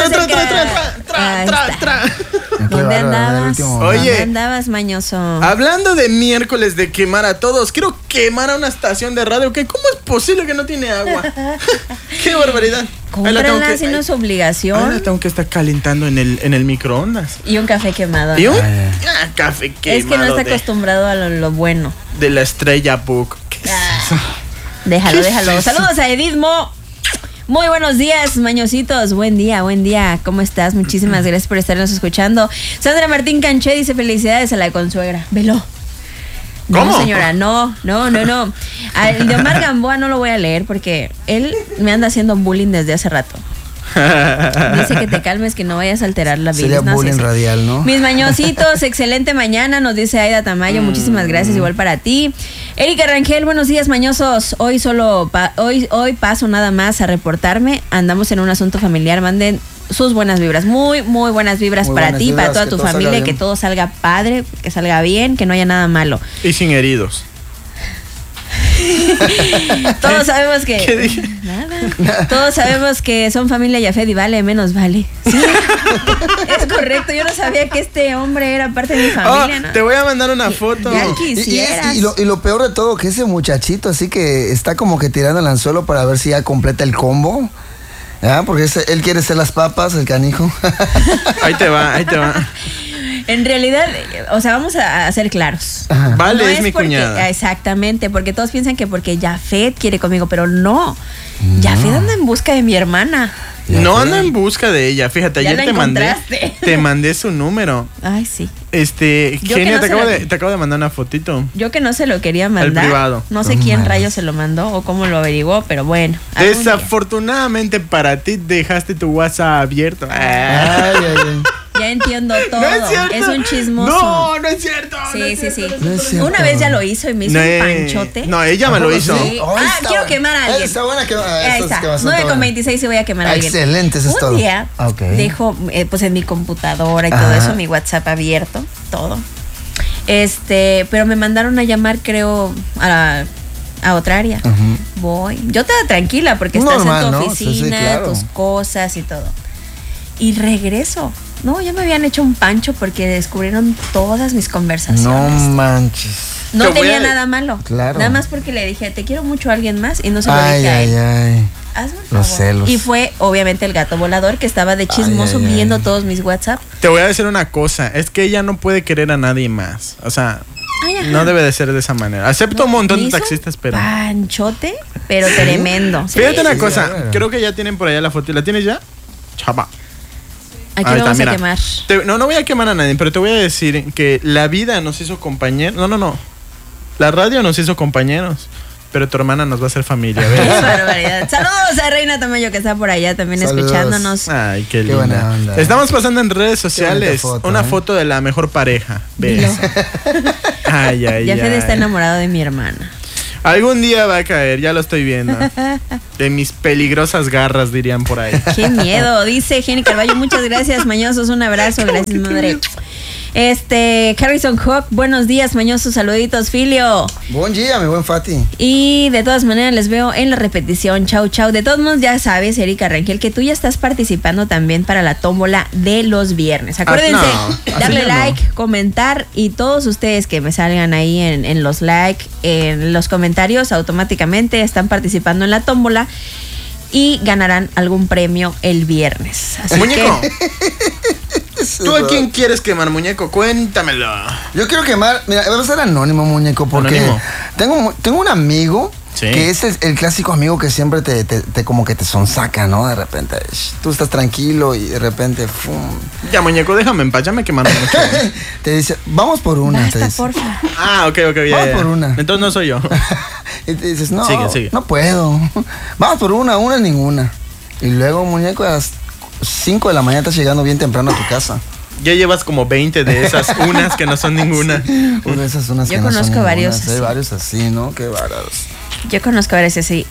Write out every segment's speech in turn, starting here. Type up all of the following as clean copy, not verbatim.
¿Dónde andabas? Oye, ¿dónde andabas, mañoso? Hablando de miércoles de quemar a todos, quiero quemar a una estación de radio que ¿cómo es posible que no tiene agua? ¡Qué barbaridad! Cómprala, si no es obligación. Ahora tengo que estar calentando en el microondas. Y un café quemado. Y un café quemado. Es que no está acostumbrado a lo bueno. De la Estrella Book. ¿Qué es eso? Déjalo. Es eso? Saludos a Edismo. Muy buenos días, mañositos. Buen día. ¿Cómo estás? Muchísimas gracias por estarnos escuchando. Sandra Martín Canché dice felicidades a la consuegra. Velo. ¿Cómo? No, señora, no. El de Omar Gamboa no lo voy a leer porque él me anda haciendo bullying desde hace rato. Dice que te calmes, que no vayas a alterar la vida. Sería bullying radial, ¿no? Mis mañositos, excelente mañana, nos dice Aida Tamayo, muchísimas gracias, igual para ti. Erika Rangel, buenos días, mañosos. Hoy hoy paso nada más a reportarme. Andamos en un asunto familiar, manden sus buenas vibras, muy buenas vibras para ti, para toda tu familia, que todo salga padre, que salga bien, que no haya nada malo. Y sin heridos. Todos sabemos que... ¿Qué dije? Nada. Todos sabemos que son familia Yafet y vale, menos vale. Sí, es correcto. Yo no sabía que este hombre era parte de mi familia, ¿no? Te voy a mandar una foto. Ya quisieras. Y lo peor de todo, que ese muchachito así que está como que tirando el anzuelo para ver si ya completa el combo. ¿Ya? Porque él quiere ser las papas, el canijo. Ahí te va. En realidad, o sea, vamos a ser claros. Ajá. Vale, No es mi porque, cuñada. Exactamente, porque todos piensan que porque Yafet quiere conmigo, pero no. Yafet anda en busca de mi hermana. No ando en busca de ella. Fíjate, Ya ayer la encontraste. te mandé su número. Ay, sí. Genia, Yo que no te acabo de mandar una fotito. Yo que no se lo quería mandar. Al privado. No sé quién rayos se lo mandó o cómo lo averiguó, pero bueno. Desafortunadamente para ti dejaste tu WhatsApp abierto. Ay. Ya entiendo todo. No es cierto. Es un chismoso. No es cierto. Sí. No es cierto. Una vez ya lo hizo y me hizo un panchote. No, ella me lo hizo. Sí. Quiero quemar a alguien. Está buena que Ahí está. 9:26 y voy a quemar a alguien. Excelente, eso es todo. Un día dejo pues en mi computadora y todo eso, mi WhatsApp abierto, todo. Pero me mandaron a llamar, creo, a otra área. Voy. Yo te tranquila porque estás normal, en tu ¿no? oficina, Sí, claro. tus cosas y todo. Y regreso. No, ya me habían hecho un pancho porque descubrieron todas mis conversaciones. No manches. No tenía nada malo. Claro. Nada más porque le dije, te quiero mucho a alguien más y no se lo dije a él. Ay. Hazme el Los favor. celos. Y fue obviamente el gato volador que estaba de chismoso viendo todos mis WhatsApp. Te voy a decir una cosa. Es que ella no puede querer a nadie más. O sea, no debe de ser de esa manera. Acepto un montón de taxistas, pero... Panchote, pero tremendo. Sí. Fíjate una cosa. Creo que ya tienen por allá la foto. ¿La tienes ya? Chapa. Aquí lo vamos a quemar. No voy a quemar a nadie, pero te voy a decir que la vida nos hizo compañeros. No. La radio nos hizo compañeros, pero tu hermana nos va a hacer familia. Qué barbaridad. Saludos a Reina Tamayo que está por allá también escuchándonos. Ay, qué linda. buena onda. Estamos pasando en redes sociales una foto de la mejor pareja. ¿Ves? Ay. Yafet está enamorado de mi hermana. Algún día va a caer, ya lo estoy viendo. De mis peligrosas garras, dirían por ahí. Qué miedo, dice Jenny Carballo. Muchas gracias, mañosos. Un abrazo, gracias, madre. Harrison Hawk, buenos días, mañosos, saluditos, Filio. Buen día, mi buen Fati. Y de todas maneras les veo en la repetición. Chau. De todos modos, ya sabes, Erika Rangel, que tú ya estás participando también para la tómbola de los viernes. Acuérdense, darle like, comentar, y todos ustedes que me salgan ahí en los like, en los comentarios, automáticamente están participando en la tómbola y ganarán algún premio el viernes. Así Muñeco. que... ¿Tú a quién quieres quemar, muñeco? Cuéntamelo. Yo quiero quemar, mira, va a ser anónimo, muñeco, porque tengo un amigo que es el clásico amigo que siempre te como que te sonsaca, ¿no? De repente, tú estás tranquilo y de repente, ¡fum! Ya, muñeco, déjame en paz, ya me quemaron mucho. Te dice, vamos por una. Basta, te dice. porfa. Ah, ok, Vamos por una. Entonces no soy yo. Y te dices, no, Sigue. no puedo. Vamos por una ninguna. Y luego, muñeco, a las 5 de la mañana estás llegando bien temprano a tu casa. Ya llevas como 20 de esas unas que no son ninguna. Una de esas unas Yo que no son conozco varios ninguna. así. Hay varios así, ¿no? Qué bárbaros. Yo conozco varios así.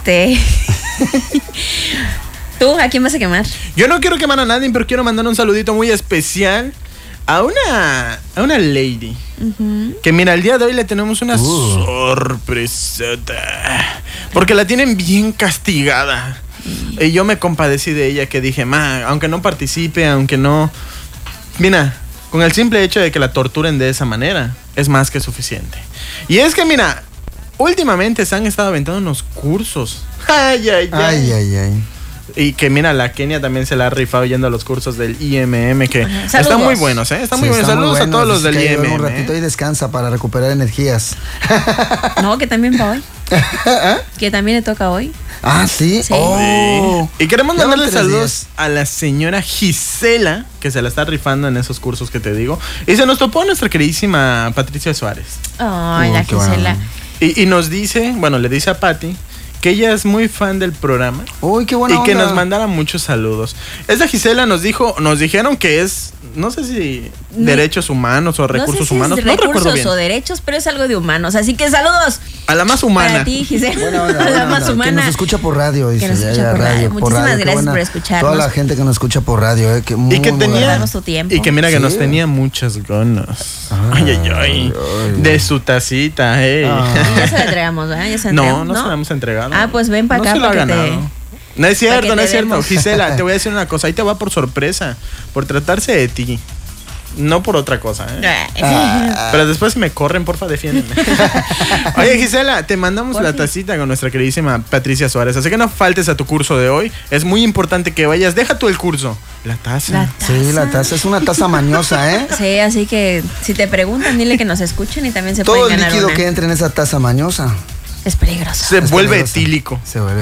¿Tú a quién vas a quemar? Yo no quiero quemar a nadie, pero quiero mandar un saludito muy especial a una lady. Que mira, el día de hoy le tenemos una sorpresota. Porque la tienen bien castigada. Y yo me compadecí de ella, que dije, aunque no participe, aunque no... Mira, con el simple hecho de que la torturen de esa manera, es más que suficiente. Y es que, mira, últimamente se han estado aventando unos cursos. Ay. Y que mira, la Kenia también se la ha rifado yendo a los cursos del IMM, que están muy buenos, ¿eh? Están muy buenos. Saludos a todos los del IMM. Un ratito y descansa para recuperar energías. No, que también va hoy. Que también le toca hoy. Ah, ¿sí? Oh. Y queremos mandarle saludos a la señora Gisela, que se la está rifando en esos cursos que te digo. Y se nos topó nuestra queridísima Patricia Suárez. Ay, la Gisela. Y nos dice, bueno, le dice a Pati que ella es muy fan del programa. Uy, qué buena y que onda. nos mandara muchos saludos. Esta Gisela nos dijeron que es, no sé si derechos humanos o recursos humanos. No recursos o derechos, pero es algo de humanos. Así que saludos. A la más humana. Para ti, Gisela. Buena onda, a la más humana. Que nos escucha por radio, dice. Que nos escucha por radio. Muchísimas gracias por escucharnos. Toda la gente que nos escucha por radio, y que tenía su tiempo. Y que mira que nos tenía muchas ganas. Ay. De su tacita, Ya se la entregamos, ¿verdad? Ya se la entregamos. No se la hemos entregado. Ah, pues ven para acá porque No es cierto. Gisela, te voy a decir una cosa. Ahí te va por sorpresa. Por tratarse de ti. No por otra cosa, Pero después si me corren, porfa, defiéndeme. Oye, Gisela, te mandamos la tacita con nuestra queridísima Patricia Suárez. Así que no faltes a tu curso de hoy. Es muy importante que vayas. Deja tú el curso. La taza. Sí, la taza. Es una taza mañosa, ¿eh? Sí, así que si te preguntan, dile que nos escuchen y también se pueden ganar todo el líquido que entre en esa taza mañosa es peligroso. Se vuelve etílico.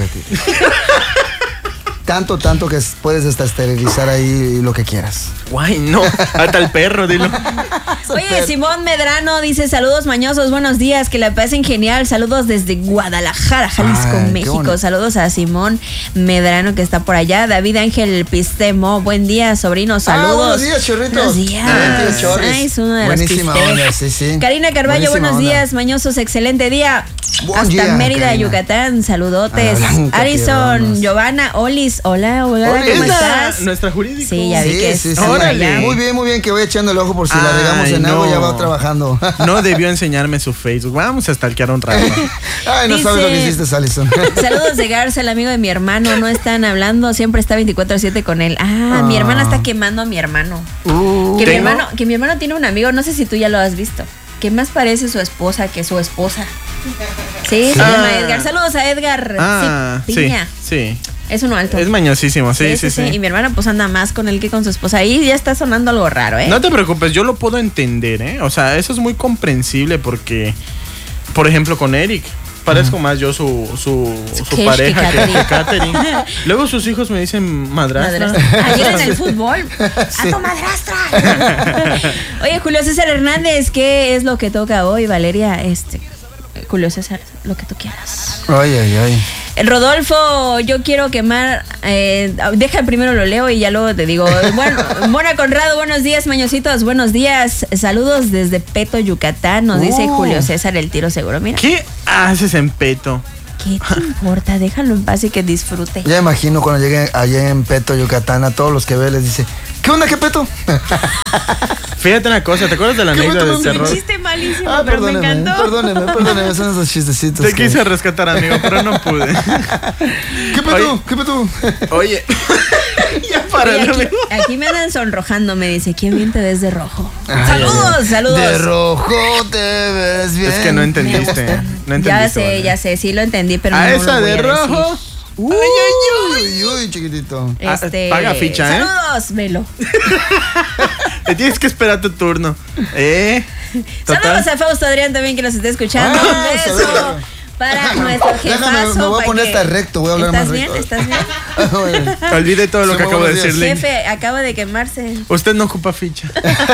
Tanto que puedes hasta esterilizar ahí lo que quieras. Guay, no. Hasta el perro, dilo. Oye, Simón Medrano dice: saludos mañosos, buenos días, que la pasen genial. Saludos desde Guadalajara, Jalisco, México. Saludos a Simón Medrano que está por allá. David Ángel Pistemo, buen día, sobrino, saludos. Buenos días, chorritos. Buenos días. Es uno de buenísima los onda, sí. Karina Carballo, buenos días, mañosos, excelente día. Hasta día, Mérida, Karina. Yucatán, saludotes. Alison, Giovanna, Olis, hola, ¿cómo estás? Nuestra jurídica. Sí, ya vi que es. Órale. Muy bien, que voy echando el ojo por si la regamos en algo, ya va trabajando. No debió enseñarme su Facebook. Vamos a stalkear un rato. Ay, no sabes lo que hiciste, Alison. Saludos de Garza, el amigo de mi hermano. No están hablando, siempre está 24/7 con él. Mi hermana está quemando a mi hermano. Que mi hermano tiene un amigo, no sé si tú ya lo has visto, que más parece su esposa que su esposa. Sí, se llama Edgar. Saludos a Edgar. Piña. Sí. Es uno alto. Es mañosísimo, sí. Y mi hermana pues anda más con él que con su esposa. Ahí ya está sonando algo raro, No te preocupes, yo lo puedo entender, O sea, eso es muy comprensible porque, por ejemplo, con Eric, parezco más yo su pareja que Katherine. Luego sus hijos me dicen madrastra. Ayer en el fútbol. ¡A tu madrastra! Oye, Julio César Hernández, ¿qué es lo que toca hoy, Valeria? Julio César, lo que tú quieras. Ay. El Rodolfo, yo quiero quemar. Deja primero lo leo y ya luego te digo. Bueno, Mona Conrado, buenos días, mañositos. Buenos días. Saludos desde Peto, Yucatán. Nos dice Julio César, el tiro seguro. Mira. ¿Qué haces en Peto? ¿Qué te importa? Déjalo en paz y que disfrute. Ya imagino cuando lleguen allá en Peto, Yucatán, a todos los que ve les dice: ¿qué onda, qué Peto? Fíjate una cosa, ¿te acuerdas de la anécdota de Cerro? Un chiste malísimo, pero me encantó. Perdóneme, son esos chistecitos. Te quise rescatar, amigo, pero no pude. ¿Qué Peto? Oye, ya para. Aquí me andan sonrojando, me dice: ¿quién bien te ves de rojo? Saludos. De rojo te ves bien. Es que no entendiste. Ya sé, sí lo entendí, pero no esa lo voy de a rojo. Uy, chiquitito. Paga ficha, Saludos, Melo. Te tienes que esperar tu turno. Saludos a Fausto Adrián también que nos está escuchando. Un beso para nuestro jefazo. Me voy a poner hasta recto, voy a hablar más recto. ¿Estás bien? Olvide todo lo que acabo de decirle. Jefe, acaba de quemarse. Usted no ocupa ficha.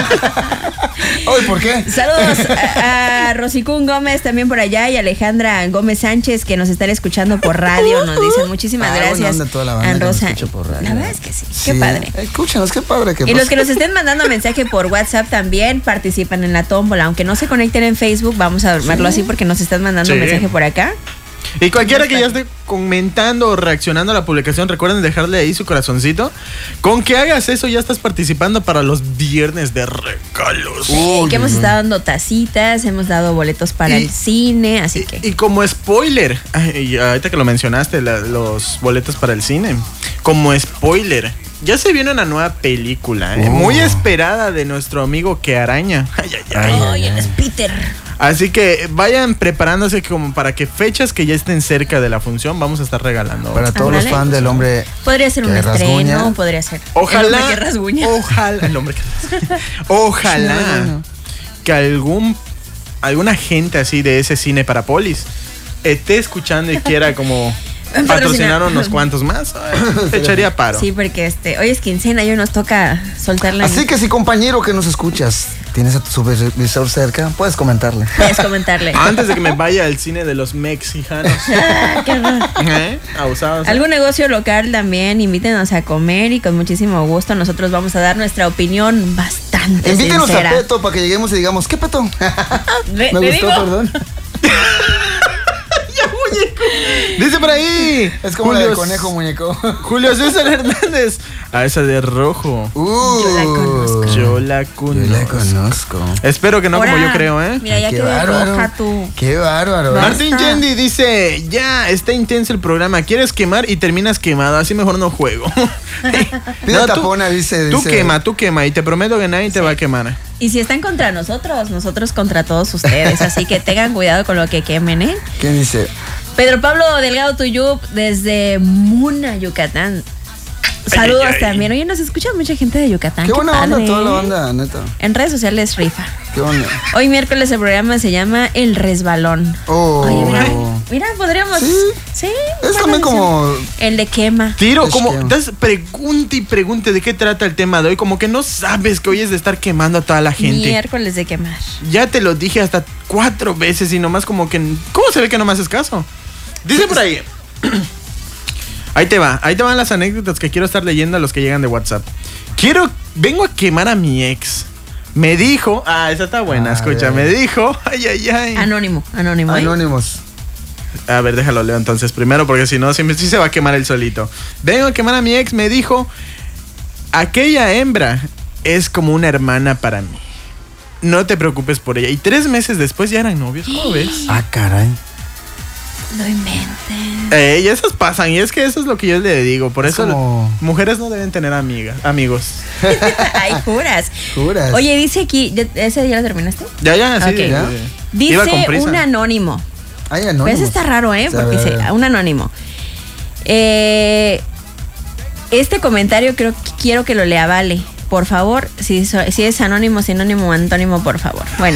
Oye, ¿por qué? Saludos a Rosicún Gómez también por allá y Alejandra Gómez Sánchez que nos están escuchando por radio. Nos dicen muchísimas gracias. A Rosa. La verdad es que sí. Qué padre. Escúchanos, qué padre. Y los que nos estén mandando mensaje por WhatsApp también participan en la tómbola. Aunque no se conecten en Facebook, vamos a verlo así porque nos están mandando mensaje por acá. Y cualquiera que ya esté comentando o reaccionando a la publicación, recuerden dejarle ahí su corazoncito. Con que hagas eso ya estás participando para los viernes de regalos. Que hemos estado dando tacitas, hemos dado boletos para el cine, así que... Y como spoiler, ahorita que lo mencionaste, los boletos para el cine, como spoiler, ya se viene una nueva película, muy esperada de nuestro amigo Que Araña. Ay, él es Peter. Así que vayan preparándose como para que fechas que ya estén cerca de la función vamos a estar regalando. Para todos los fans del hombre. Podría ser un estreno, podría ser. Ojalá. El hombre que rasguña. Ojalá. El hombre que rasguña. Ojalá que alguna gente así de ese cine para Polis esté escuchando y quiera como patrocinar unos cuantos más. Te echaría paro. Sí, porque hoy es quincena y hoy nos toca soltarla. Así que si, compañero que nos escuchas, tienes a tu supervisor cerca, puedes comentarle. Antes de que me vaya al cine de los mexicanos. Abusados. Algún negocio local también, invítenos a comer y con muchísimo gusto nosotros vamos a dar nuestra opinión bastante Invítenos sincera. a Peto para que lleguemos y digamos, ¿qué Peto? Me gustó, perdón. Dice por ahí. Es como la de conejo, muñeco. Julio César Hernández. A esa de rojo. Yo la conozco. Espero que no. Ahora, como yo creo, Mira, ya quedó roja tú. Qué bárbaro. Martín Yendi dice: ya está intenso el programa. ¿Quieres quemar y terminas quemado? Así mejor no juego. No, Tapona dice. Tú quema. Y te prometo que nadie te va a quemar. Y si están contra nosotros contra todos ustedes. Así que tengan cuidado con lo que quemen, ¿eh? ¿Quién dice? Pedro Pablo Delgado Tuyup desde Muna, Yucatán. Saludos también. Oye, nos escucha mucha gente de Yucatán. Qué buena onda, toda la banda, neta. En redes sociales rifa. Qué onda. Hoy miércoles el programa se llama El Resbalón. Oye, mira, podríamos. Sí. Es también como. El de quema. Tiro, como das pregunte de qué trata el tema de hoy. Como que no sabes que hoy es de estar quemando a toda la gente. Miércoles de quemar. Ya te lo dije hasta 4 veces y nomás como que. ¿Cómo se ve que no me haces caso? Dice por ahí. Ahí te van las anécdotas que quiero estar leyendo a los que llegan de WhatsApp. Vengo a quemar a mi ex. Me dijo, esa está buena, escucha, me dijo, ay. Anónimos. A ver, déjalo leo entonces primero, porque si no, sí se va a quemar él solito. Vengo a quemar a mi ex, me dijo, aquella hembra es como una hermana para mí. No te preocupes por ella. Y 3 meses después ya eran novios, ¿cómo ves? Caray. No inventen. Y esas pasan, y es que eso es lo que yo le digo. Por eso mujeres no deben tener amigos. Ay, juras. Oye, dice aquí, ¿ese ya lo terminaste? Ya, sí. Okay. Ya. Dice un anónimo. Ay, anónimo. Pues está raro, porque dice un anónimo. Este comentario quiero que lo lea Vale. Por favor, si es anónimo, sinónimo, antónimo, por favor. Bueno,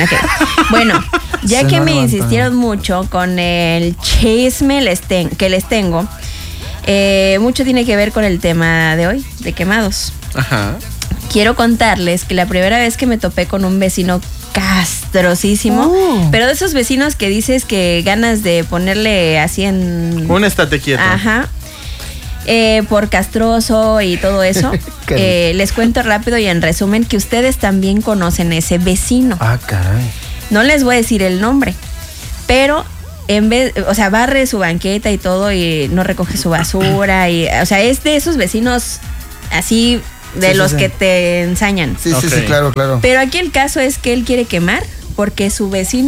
ya que me insistieron mucho con el chisme que les tengo, mucho tiene que ver con el tema de hoy, de quemados. Ajá. Quiero contarles que la primera vez que me topé con un vecino castrosísimo, pero de esos vecinos que dices que ganas de ponerle así en... Un estate quieto. Ajá. Por castroso y todo eso. Les cuento rápido y en resumen que ustedes también conocen ese vecino. Caray. No les voy a decir el nombre, pero barre su banqueta y todo y no recoge su basura y, es de esos vecinos así de los que te ensañan. Sí, claro. Pero aquí el caso es que él quiere quemar porque su vecino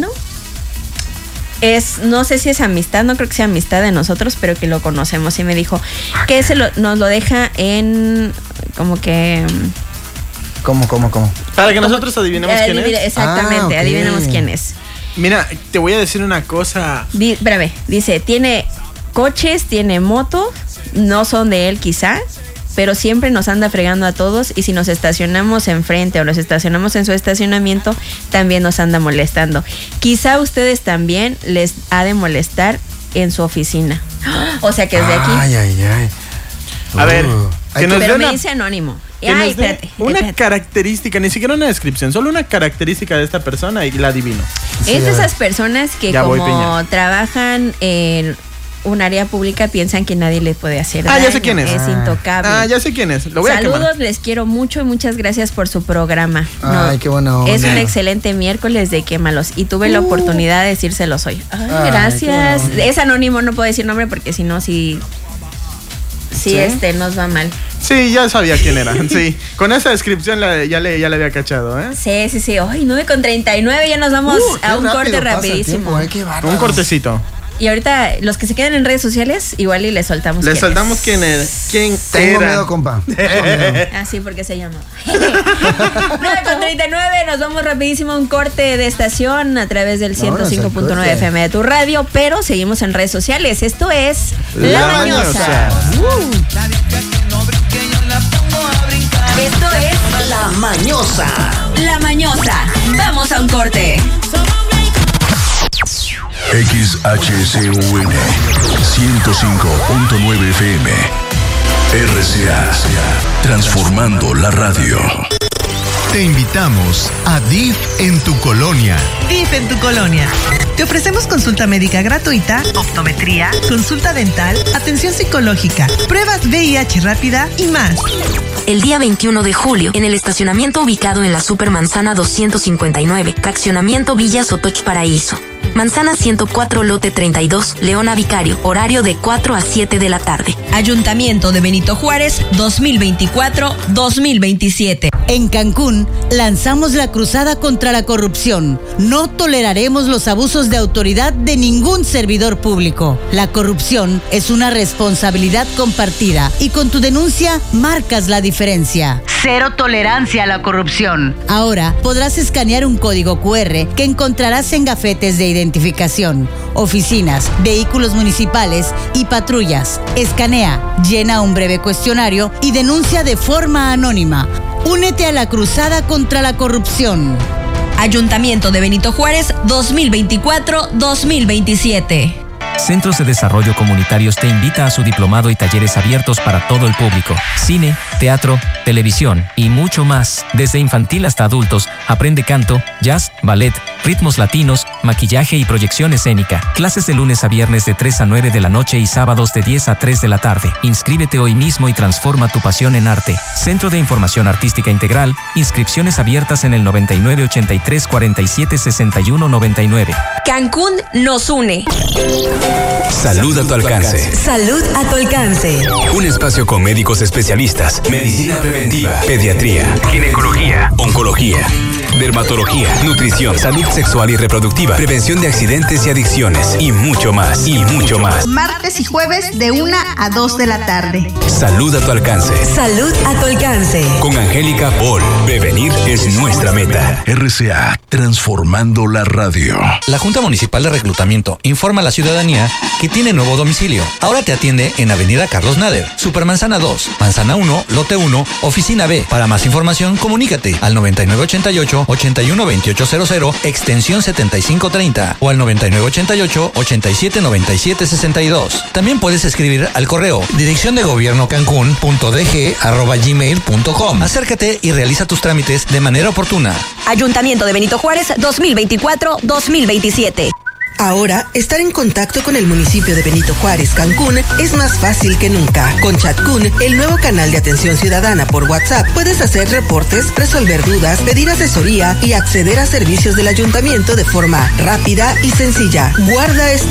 no sé si es amistad, no creo que sea amistad de nosotros, pero que lo conocemos y me dijo que nos lo deja en como que... ¿Cómo? Para que nosotros adivinemos quién es. Exactamente, adivinemos quién es. Mira, te voy a decir una cosa. Espérame, dice, tiene coches, tiene moto, no son de él quizá, pero siempre nos anda fregando a todos y si nos estacionamos enfrente o los estacionamos en su estacionamiento, también nos anda molestando. Quizá a ustedes también les ha de molestar en su oficina. O sea que desde aquí. Ay. A ver, pero me dice anónimo. Espérate. Una característica, ni siquiera una descripción, solo una característica de esta persona y la adivino. Es de esas personas que como trabajan un área pública piensan que nadie le puede hacer daño. Ya sé quién es. Es intocable. Ya sé quién es. Lo voy Saludos, a quemar. les quiero mucho y muchas gracias por su programa. Ay, qué bueno. Es un excelente miércoles de Quémalos y tuve la oportunidad de decírselos hoy. Gracias. Es anónimo, no puedo decir nombre porque si no, sí, nos va mal. Sí, ya sabía quién era. Sí, con esa descripción ya le había cachado, ¿eh? Sí. Ay, 9:39, ya nos vamos a un corte rapidísimo. Un cortecito. Y ahorita, los que se quedan en redes sociales, igual y les soltamos. Les soltamos quién era. Tengo miedo, compa. Sí, porque se llama. 9:39, nos vamos rapidísimo a un corte de estación a través del 105.9 FM de tu radio, pero seguimos en redes sociales. Esto es La Mañosa. Esto es La Mañosa. La Mañosa. Vamos a un corte. XHCUN 105.9 FM RCA, transformando la radio. Te invitamos a DIF en tu colonia. DIF en tu colonia. Te ofrecemos consulta médica gratuita, optometría, consulta dental, atención psicológica, pruebas VIH rápida y más. El día 21 de julio, en el estacionamiento ubicado en la Supermanzana 259, fraccionamiento Villa Sotoch Paraíso. Manzana 104, lote 32, Leona Vicario, horario de 4 a 7 de la tarde. Ayuntamiento de Benito Juárez, 2024-2027. En Cancún, lanzamos la cruzada contra la corrupción. No toleraremos los abusos de autoridad de ningún servidor público. La corrupción es una responsabilidad compartida y con tu denuncia marcas la diferencia. Cero tolerancia a la corrupción. Ahora podrás escanear un código QR que encontrarás en gafetes de identificación, oficinas, vehículos municipales y patrullas. Escanea, llena un breve cuestionario y denuncia de forma anónima. Únete a la cruzada contra la corrupción. Ayuntamiento de Benito Juárez, 2024-2027. Centros de Desarrollo Comunitarios te invita a su diplomado y talleres abiertos para todo el público. Cine, teatro, televisión y mucho más. Desde infantil hasta adultos, aprende canto, jazz, ballet, ritmos latinos, maquillaje y proyección escénica. Clases de lunes a viernes de 3 a 9 de la noche y sábados de 10 a 3 de la tarde. Inscríbete hoy mismo y transforma tu pasión en arte. Centro de Información Artística Integral. Inscripciones abiertas en el 9983 47 61 99. Cancún nos une. Salud a tu alcance. Salud a tu alcance. Un espacio con médicos especialistas, medicina preventiva, pediatría, ginecología, oncología, dermatología, nutrición, salud sexual y reproductiva, prevención de accidentes y adicciones y mucho más, Martes y jueves de 1 a 2 de la tarde. Salud a tu alcance. Salud a tu alcance. Con Angélica Paul. Prevenir es nuestra meta. RCA, transformando la radio. La Junta Municipal de Reclutamiento informa a la ciudadanía que tiene nuevo domicilio. Ahora te atiende en Avenida Carlos Nader, Supermanzana 2, Manzana 1, Lote 1, Oficina B. Para más información, comunícate al 9988-812800, extensión 7530 o al 9988-879762. También puedes escribir al correo dirección de gobierno cancún.dg@gmail.com. Acércate y realiza tus trámites de manera oportuna. Ayuntamiento de Benito Juárez, 2024-2027. Ahora, estar en contacto con el municipio de Benito Juárez, Cancún, es más fácil que nunca. Con ChatCun, el nuevo canal de atención ciudadana por WhatsApp, puedes hacer reportes, resolver dudas, pedir asesoría y acceder a servicios del ayuntamiento de forma rápida y sencilla. Guarda este